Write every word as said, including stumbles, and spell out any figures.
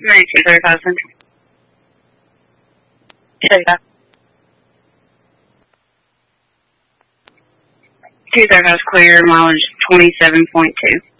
ninety-two thirty-five Central. thirty-five. two thirty-five is clear, mileage twenty-seven point two.